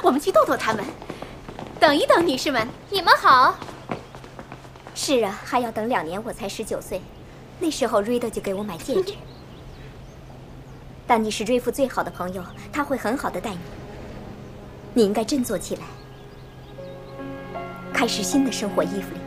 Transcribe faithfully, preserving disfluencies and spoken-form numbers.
我们去逗逗他们。等一等，女士们， 你们好。 是啊，还要等两年我才十九岁，那时候瑞德就给我买戒指。但你是瑞夫最好的朋友，他会很好的待你。你应该振作起来，开始新的生活，伊芙琳。